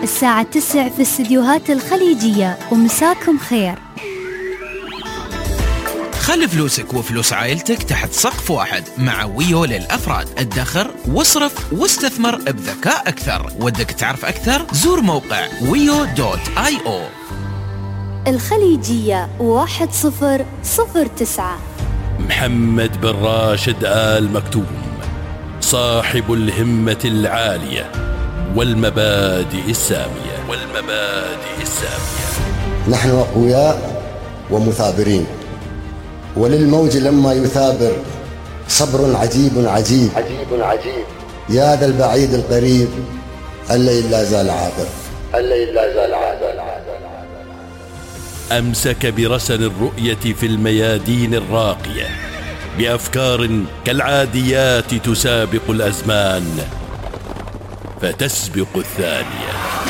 الساعة 9 في استديوهات الخليجية، ومساكم خير. خلي فلوسك وفلوس عائلتك تحت سقف واحد مع ويو للأفراد. ادخر واصرف واستثمر بذكاء أكثر. ودك تعرف أكثر؟ زور موقع wio.io. الخليجية 1009. محمد بن راشد آل مكتوم، صاحب الهمة العالية والمبادئ السامية. نحن أقوياء ومثابرين، وللموج لما يثابر صبر عجيب عجيب. يا ذا البعيد القريب الليل لا زال عابر. أمسك برسن الرؤية في الميادين الراقية بأفكار كالعاديات تسابق الأزمان فتسبق الثانية.